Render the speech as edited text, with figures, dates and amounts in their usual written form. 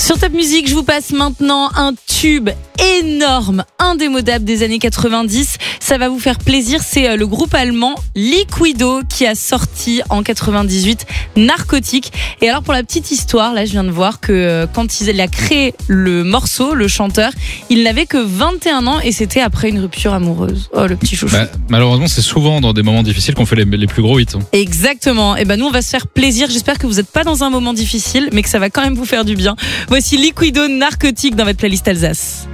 Sur Top Music, je vous passe maintenant un tube énorme, indémodable des années 90. Ça va vous faire plaisir, c'est le groupe allemand Liquido qui a sorti en 98 Narcotique. Et alors pour la petite histoire, là je viens de voir que quand il a créé le morceau, le chanteur, il n'avait que 21 ans et c'était après une rupture amoureuse. Oh le petit chouchou. Malheureusement c'est souvent dans des moments difficiles qu'on fait les plus gros hits. Exactement. Et nous on va se faire plaisir. J'espère que vous n'êtes pas dans un moment difficile mais que ça va quand même vous faire du bien. Voici Liquido Narcotique dans votre playlist Alsace.